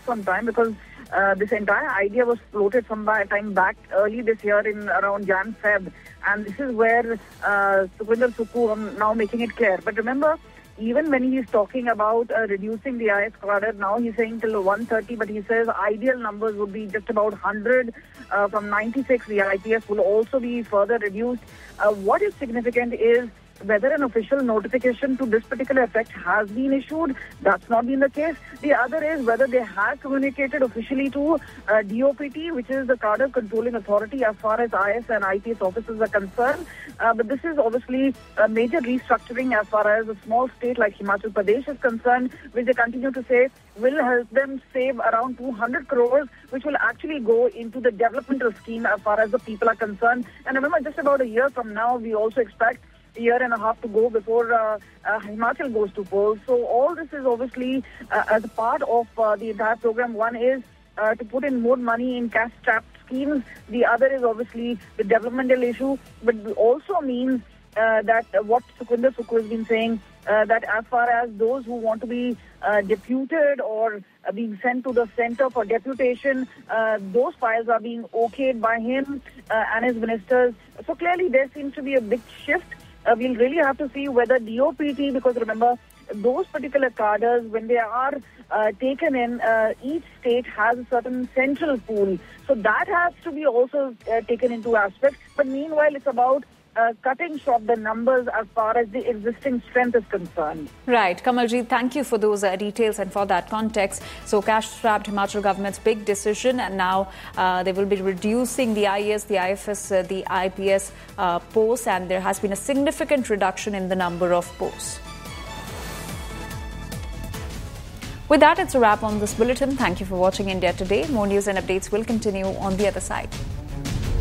some time because this entire idea was floated some time back early this year in around Jan-Feb. And this is where Sukhwinder Sukhu now making it clear. But remember, even when he is talking about reducing the IS cadre, now he's saying till 130, but he says ideal numbers would be just about 100. From 96, the IPS will also be further reduced. What is significant is whether an official notification to this particular effect has been issued. That's not been the case. The other is whether they have communicated officially to DOPT, which is the cadre controlling authority as far as IS and IPS officers are concerned. But this is obviously a major restructuring as far as a small state like Himachal Pradesh is concerned, which they continue to say will help them save around 200 crores, which will actually go into the developmental scheme as far as the people are concerned. And remember, just about a year from now, we also expect a year and a half to go before Himachal goes to polls. So all this is obviously as a part of the entire program. One is to put in more money in cash-strapped schemes. The other is obviously the developmental issue, but also means that what Sukhwinder Sukhu has been saying, that as far as those who want to be deputed or being sent to the center for deputation, those files are being okayed by him and his ministers. So clearly there seems to be a big shift. We'll really have to see whether DOPT, because remember, those particular cadres, when they are taken in, each state has a certain central pool. So that has to be also taken into aspect. But meanwhile, it's about cutting short the numbers as far as the existing strength is concerned. Right. Kamaljeet, thank you for those details and for that context. So cash-strapped Himachal government's big decision, and now they will be reducing the IS, the IFS, the IPS posts, and there has been a significant reduction in the number of posts. With that, it's a wrap on this bulletin. Thank you for watching India Today. More news and updates will continue on the other side.